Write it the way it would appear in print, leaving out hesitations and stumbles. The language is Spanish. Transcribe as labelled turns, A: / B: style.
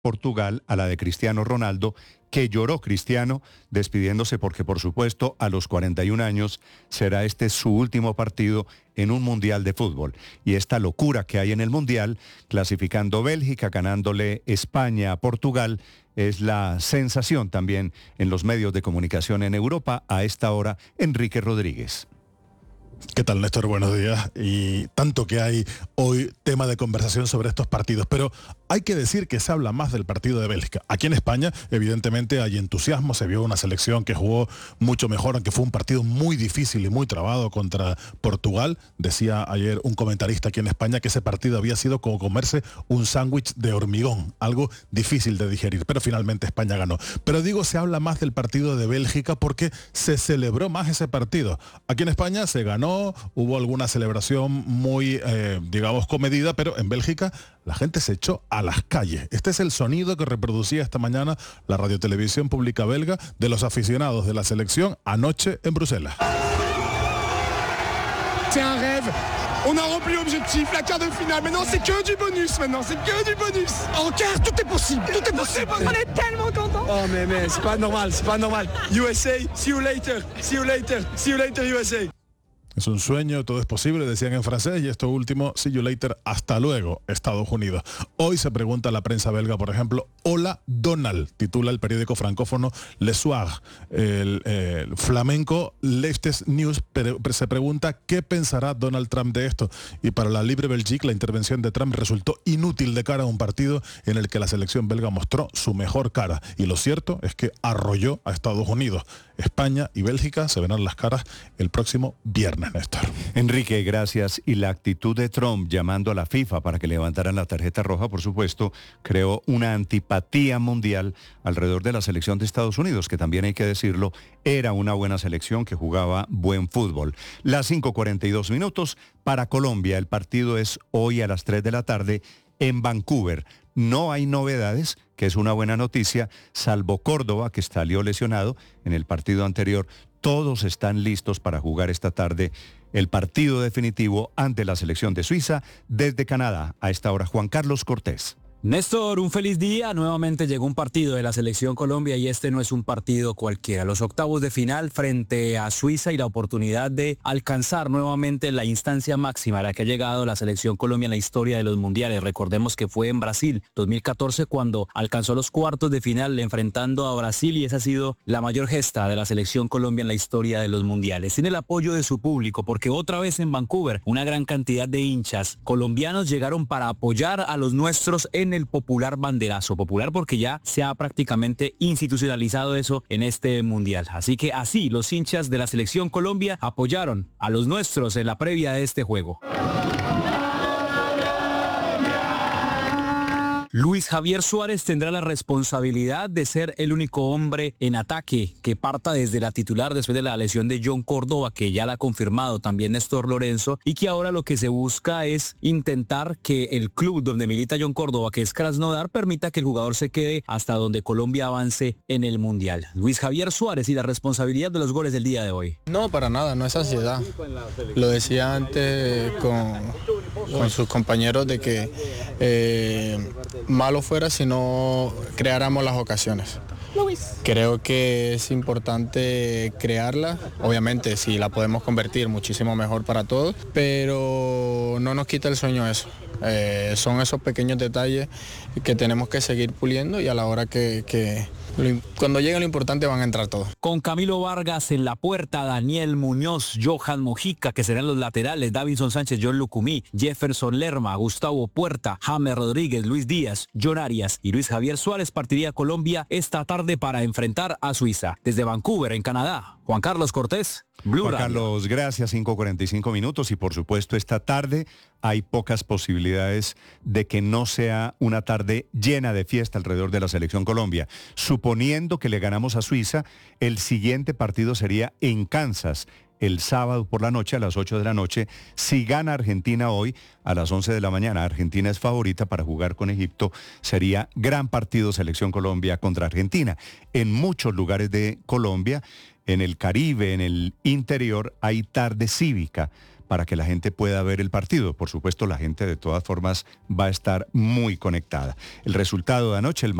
A: Portugal a la de Cristiano Ronaldo, que lloró Cristiano despidiéndose porque por supuesto a los 41 años será este su último partido en un mundial de fútbol. Y esta locura que hay en el mundial, clasificando Bélgica, ganándole España a Portugal, es la sensación también en los medios de comunicación en Europa. A esta hora, Enrique Rodríguez.
B: ¿Qué tal, Néstor? Buenos días. Y tanto que hay hoy tema de conversación sobre estos partidos, pero hay que decir que se habla más del partido de Bélgica. Aquí en España, evidentemente, hay entusiasmo, se vio una selección que jugó mucho mejor, aunque fue un partido muy difícil y muy trabado contra Portugal. Decía ayer un comentarista aquí en España que ese partido había sido como comerse un sándwich de hormigón, algo difícil de digerir, pero finalmente España ganó. Pero digo, se habla más del partido de Bélgica porque se celebró más ese partido. Aquí en España se ganó, hubo alguna celebración muy, digamos, comedida, pero en Bélgica la gente se echó a las calles. Este es el sonido que reproducía esta mañana la radiotelevisión pública belga de los aficionados de la selección anoche en Bruselas.
C: C'est un rêve. On a rempli l'objectif, la quart de finale. Maintenant, c'est que du bonus. Maintenant, c'est que du bonus. En quart, tout est possible. Tout est possible.
D: On est tellement contents.
C: Oh, mais c'est pas normal. C'est pas normal. USA, see you later. See you later. See you later, USA.
B: Es un sueño, todo es posible, decían en francés, y esto último, see you later, hasta luego, Estados Unidos. Hoy se pregunta a la prensa belga, por ejemplo, hola Donald, titula el periódico francófono Le Soir. El flamenco Latest News se pregunta qué pensará Donald Trump de esto. Y para la Libre Belgique, la intervención de Trump resultó inútil de cara a un partido en el que la selección belga mostró su mejor cara. Y lo cierto es que arrolló a Estados Unidos. España y Bélgica se verán las caras el próximo viernes, Néstor.
A: Enrique, gracias. Y la actitud de Trump llamando a la FIFA para que levantaran la tarjeta roja, por supuesto, creó una antipatía mundial alrededor de la selección de Estados Unidos, que también hay que decirlo, era una buena selección que jugaba buen fútbol. Las 5:42 minutos para Colombia. El partido es hoy a las 3 de la tarde en Vancouver. No hay novedades, que es una buena noticia, salvo Córdoba, que salió lesionado en el partido anterior. Todos están listos para jugar esta tarde el partido definitivo ante la selección de Suiza desde Canadá. A esta hora, Juan Carlos Cortés.
E: Néstor, un feliz día. Nuevamente llegó un partido de la Selección Colombia y este no es un partido cualquiera. Los octavos de final frente a Suiza y la oportunidad de alcanzar nuevamente la instancia máxima a la que ha llegado la Selección Colombia en la historia de los mundiales. Recordemos que fue en Brasil 2014 cuando alcanzó los cuartos de final enfrentando a Brasil y esa ha sido la mayor gesta de la Selección Colombia en la historia de los mundiales. Tiene el apoyo de su público porque otra vez en Vancouver una gran cantidad de hinchas colombianos llegaron para apoyar a los nuestros en el popular banderazo. Popular porque ya se ha prácticamente institucionalizado eso en este mundial. Así que así los hinchas de la Selección Colombia apoyaron a los nuestros en la previa de este juego. Luis Javier Suárez tendrá la responsabilidad de ser el único hombre en ataque que parta desde la titular después de la lesión de John Córdoba, que ya la ha confirmado también Néstor Lorenzo, y que ahora lo que se busca es intentar que el club donde milita John Córdoba, que es Krasnodar, permita que el jugador se quede hasta donde Colombia avance en el Mundial. Luis Javier Suárez y la responsabilidad de los goles del día de hoy.
F: No, para nada, no es ansiedad. Lo decía antes con sus compañeros de que malo fuera si no creáramos las ocasiones. Creo que es importante crearla, obviamente si la podemos convertir muchísimo mejor para todos, pero no nos quita el sueño eso. Son esos pequeños detalles que tenemos que seguir puliendo y a la hora cuando llegue lo importante van a entrar todos.
E: Con Camilo Vargas en la puerta, Daniel Muñoz, Johan Mojica, que serán los laterales, Davinson Sánchez, John Lucumí, Jefferson Lerma, Gustavo Puerta, James Rodríguez, Luis Díaz, John Arias y Luis Javier Suárez partiría Colombia esta tarde para enfrentar a Suiza. Desde Vancouver, en Canadá, Juan Carlos Cortés, Blue
A: Juan
E: Radio.
A: Carlos, gracias, 5:45 minutos y por supuesto esta tarde hay pocas posibilidades de que no sea una tarde llena de fiesta alrededor de la Selección Colombia. Suponiendo que le ganamos a Suiza, el siguiente partido sería en Kansas, el sábado por la noche a las 8 de la noche. Si gana Argentina hoy a las 11 de la mañana, Argentina es favorita para jugar con Egipto, sería gran partido Selección Colombia contra Argentina. En muchos lugares de Colombia, en el Caribe, en el interior, hay tarde cívica para que la gente pueda ver el partido. Por supuesto, la gente de todas formas va a estar muy conectada. El resultado de anoche, el